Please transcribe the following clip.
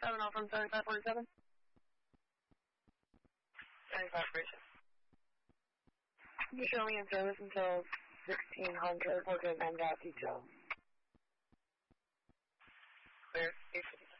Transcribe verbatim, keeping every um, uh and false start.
seven off from seventy-five forty-seven. seventy-five forty-seven. You're showing in service until sixteen hundred. We're going to end out details. Clear. eight fifty-seven.